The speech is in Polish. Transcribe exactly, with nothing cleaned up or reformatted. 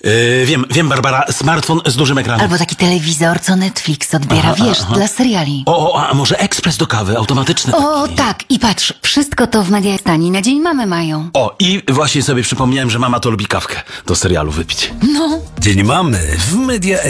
Yy, wiem, wiem, Barbara, smartfon z dużym ekranem. Albo taki telewizor, co Netflix odbiera, Aha, wiesz, aha. dla seriali. O, o, a może ekspres do kawy, automatyczny O, taki. tak, i patrz, wszystko to w Media Stani na Dzień Mamy mają. O, i właśnie sobie przypomniałem, że mama to lubi kawkę do serialu wypić. No. Dzień Mamy w Media